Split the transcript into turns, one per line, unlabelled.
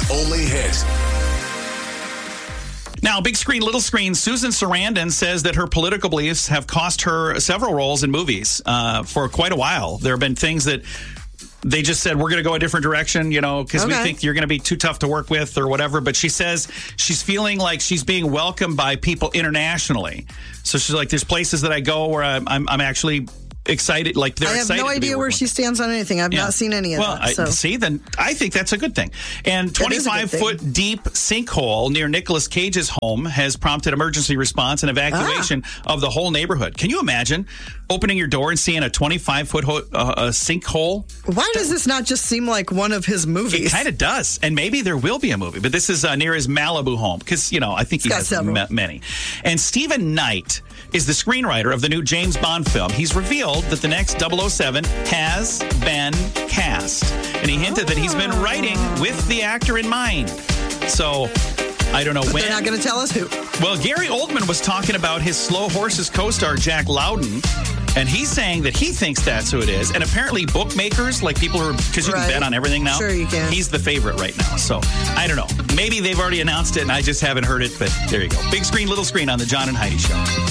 only hit.
Now, big screen, little screen, Susan Sarandon says that her political beliefs have cost her several roles in movies for quite a while. There have been things that they just said, we're going to go a different direction, because we think you're going to be too tough to work with or whatever. But she says she's feeling like she's being welcomed by people internationally. So she's like, there's places that I go where I'm actually excited, like they're excited.
I have no idea where she stands on anything. I've not seen any of that.
Well, then I think that's a good thing. And 25-foot deep sinkhole near Nicolas Cage's home has prompted emergency response and evacuation of the whole neighborhood. Can you imagine opening your door and seeing a 25-foot sinkhole?
Why does this not just seem like one of his movies?
It kind of does. And maybe there will be a movie. But this is near his Malibu home because, I think he has many. And Stephen Knight is the screenwriter of the new James Bond film. He's revealed that the next 007 has been cast. And he hinted that he's been writing with the actor in mind. So I don't know when.
They're not going to tell us who.
Well, Gary Oldman was talking about his Slow Horses co-star Jack Lowden. And he's saying that he thinks that's who it is. And apparently bookmakers, like people who are, because you can bet on everything now.
Sure you can.
He's the favorite right now. So I don't know. Maybe they've already announced it and I just haven't heard it. But there you go. Big screen, little screen on the John and Heidi Show.